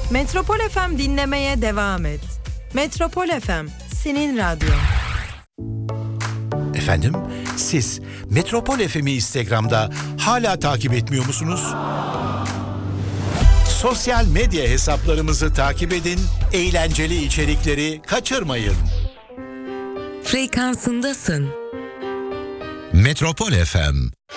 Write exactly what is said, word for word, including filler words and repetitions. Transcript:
Metropol F M dinlemeye devam et. Metropol F M, senin radyo. Efendim, siz Metropol F M'i Instagram'da hala takip etmiyor musunuz? Sosyal medya hesaplarımızı takip edin, eğlenceli içerikleri kaçırmayın. Frekansındasın. Metropol F M